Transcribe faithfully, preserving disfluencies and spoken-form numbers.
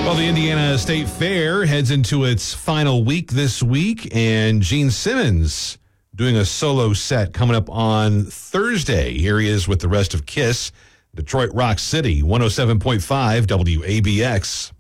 Well, the Indiana State Fair heads into its final week this week, and Gene Simmons doing a solo set coming up on Thursday. Here he is with the rest of KISS, Detroit Rock City, one oh seven point five W A B X.